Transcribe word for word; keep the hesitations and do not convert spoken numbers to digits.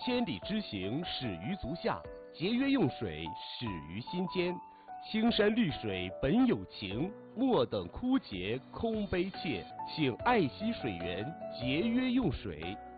千里之行，始于足下；节约用水，始于心间。青山绿水本有情，莫等枯竭空悲切。请爱惜水源，节约用水。